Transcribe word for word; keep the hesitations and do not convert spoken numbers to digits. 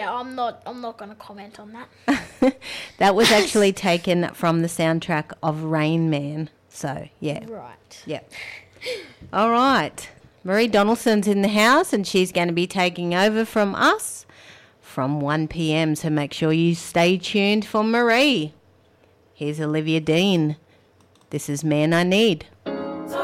I'm not. I'm not going to comment on that. That was actually taken from the soundtrack of Rain Man. So yeah. Right. Yeah. All right. Marie Donaldson's in the house, and she's going to be taking over from us from one p.m. So make sure you stay tuned for Marie. Here's Olivia Dean. This is Man I Need.